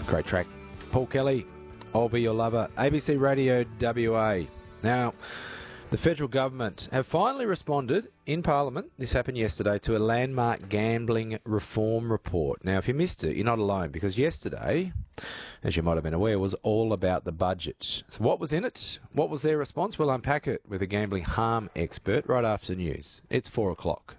Great track. Paul Kelly, I'll Be Your Lover, ABC Radio WA. Now, the federal government have finally responded in Parliament, this happened yesterday, to a landmark gambling reform report. Now, if you missed it, you're not alone, because yesterday, as you might have been aware, was all about the budget. So what was in it? What was their response? We'll unpack it with a gambling harm expert right after the news. It's 4 o'clock.